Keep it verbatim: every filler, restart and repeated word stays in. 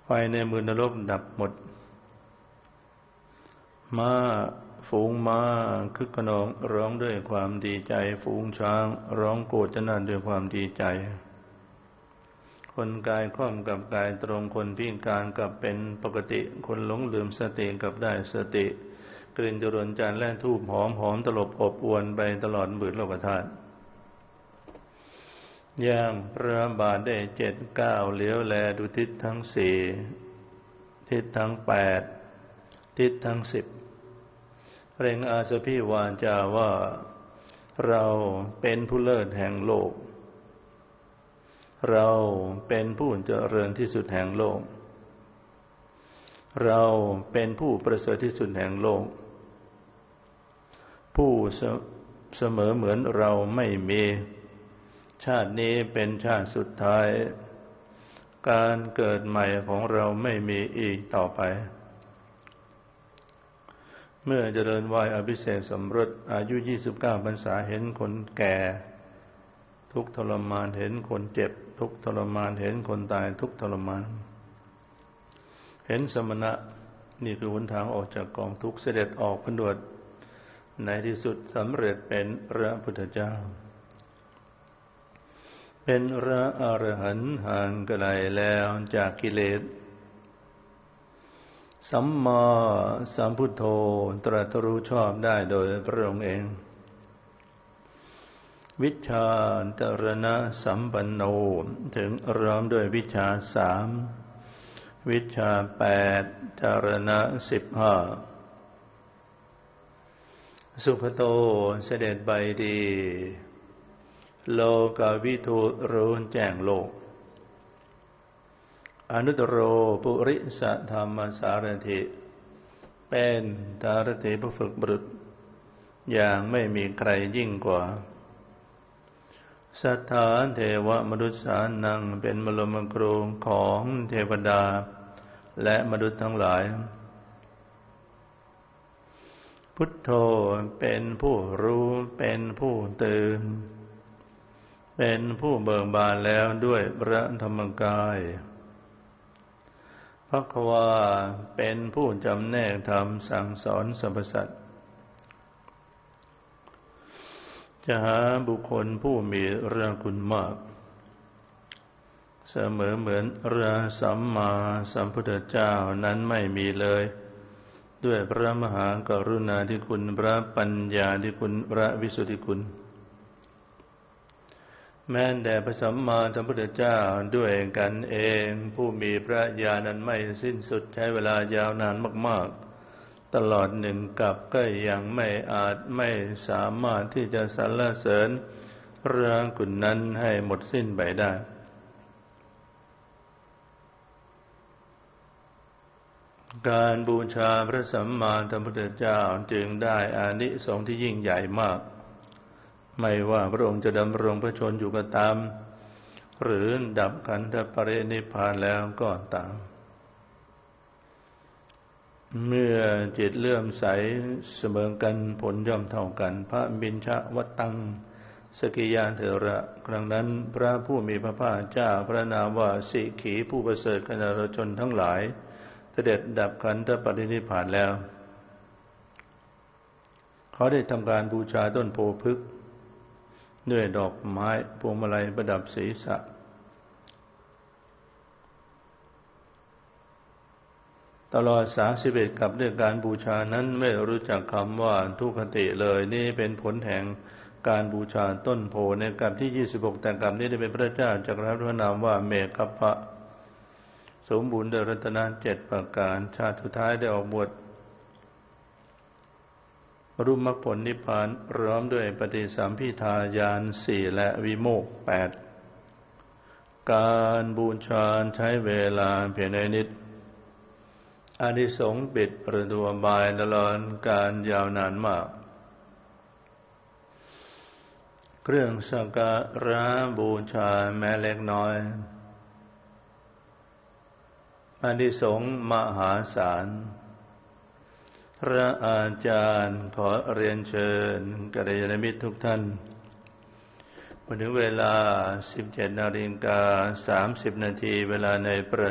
ไฟในมือนรกดับหมดม้าฝูงม้าคึกขนองร้องด้วยความดีใจฝูงช้างร้องโกรธจนาด้วยความดีใจคนกายคล่อมกับกายตรงคนพิการกับเป็นปกติคนหลงลืมสติกับได้สติกลิ่นจรวนจันทร์และธูปหอมหอมตลบอบอวนไปตลอดบืดโลกธาตุย่างพระบาทได้เจ็ดเก้าเหลียวแลดูทิศทั้งสี่ทิศทั้งแปดทิศทั้งสิบเร่งอาสพิวาจาว่าเราเป็นผู้เลิศแห่งโลกเราเป็นผู้เจริญที่สุดแห่งโลกเราเป็นผู้ประเสริฐที่สุดแห่งโลกผู้เสมอเหมือนเราไม่มีชาตินี้เป็นชาติสุดท้ายการเกิดใหม่ของเราไม่มีอีกต่อไปเมื่อเจริญวัยอภิเษกสมรสอายุยี่สิบเก้าพรรษาเห็นคนแก่ทุกข์ทรมานเห็นคนเจ็บทุกข์ทรมานเห็นคนตายทุกข์ทรมานเห็นสมณะนี่คือหนทางออกจากกองทุกข์เสด็จออกผนวดในที่สุดสำเร็จเป็นพระพุทธเจ้าเป็นพระอรหันต์ห่างไกลแล้วจากกิเลสสัมมาสัมพุทโธตรัสรู้ชอบได้โดยพระองค์เองวิชาจรณะสัมปันโนถึงพร้อมด้วยวิชาสามวิชาแปดจรณะสิบห้าสุภโตเสด็จไปดีโลกวิทูรู้แจ้งโลกอนุตตโรปุริสธรรมสารถิเป็นสารถิผู้ฝึกบุรุษอย่างไม่มีใครยิ่งกว่าสัทธาเทวมนุษย์สานังเป็นบรมครูของเทวดาและมนุษย์ทั้งหลายพุทโธเป็นผู้รู้เป็นผู้ตื่นเป็นผู้เบิกบานแล้วด้วยพระธรรมกายภควาเป็นผู้จำแนกธรรมสั่งสอนสรรพสัตว์จะหาบุคคลผู้มีพระคุณมากเสมอเหมือนพระสัมมาสัมพุทธเจ้านั้นไม่มีเลยด้วยพระมหากรุณาธิคุณพระปัญญาธิคุณพระวิสุทธิคุณแม้แต่พระสัมมาสัมพุทธเจ้าด้วยกันเองผู้มีพระญาณนั้นไม่สิ้นสุดใช้เวลายาวนานมากๆตลอดหนึ่งกับก็ยังไม่อาจไม่สามารถที่จะสรรเสริญพระคุณนั้นให้หมดสิ้นไปได้การบูชาพระสัมมาสัมพุทธเจ้าจึงได้อานิสงส์ที่ยิ่งใหญ่มากไม่ว่าพระองค์จะดำรงพระชนอยู่ก็ตามหรือดับขันธปรินิพพานแล้วก็ตามเมื่อจิตเลื่อมใสเสมอกันผลย่อมเท่ากันพระบิณฑวัตตังสกิยาเถระครั้งนั้นพระผู้มีพระภาคเจ้าพระนามว่าสิขีผู้ประเสริฐคณะชนทั้งหลายเสด็จดับขันธปรินิพพานแล้วเขาได้ทำการบูชาต้นโพพฤกษ์ด้วยดอกไม้พวงมาลัยประดับศีรษะตลอดสามสิบเอ็ดกับด้วยการบูชานั้นไม่รู้จักคำว่าทุกขติเลยนี่เป็นผลแห่งการบูชาต้นโพในกับที่ยี่สิบหกแต่กับนี้ได้เป็นพระเจ้าจักรพรรดิพระนามว่าเมขัพพะสมบูรณ์ด้วยรัตนะเจ็ดประการชาติสุดท้ายได้ออกบวชบรรลุมรรคผลนิพพานพร้อมด้วยปฏิสัมภิทาญาณสี่และวิโมกข์แปดการบูชาใช้เวลาเพียงนิดอานิสงส์ปิดประตูอบายตลอดการยาวนานมากเครื่องสักการะบูชาแม้เล็กน้อยอานิสงส์มหาศาลพระอาจารย์ขอเรียนเชิญกัลยาณมิตรทุกท่านมาถึงเวลา สิบเจ็ดนาฬิกาสามสิบนาทีเวลาในประ